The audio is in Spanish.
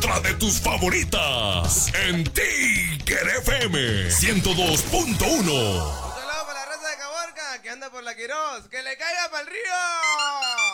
otra de tus favoritas. En Tiger FM 102.1. Un saludo para la raza de Caborca que anda por la Quirós. ¡Que le caiga para el río!